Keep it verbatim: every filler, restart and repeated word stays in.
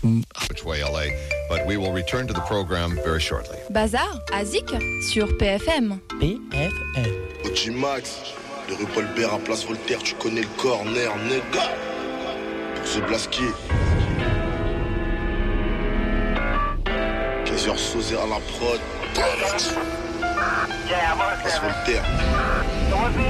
Which way L A, but we will return to the program very shortly. Bazar, Azik, sur P F M. P F M. O G Max, de rue Paul Bert à Place Voltaire, tu connais le corner, nègre. Pour se blasquer. quinze heures Sauzet à la prod. Place Voltaire.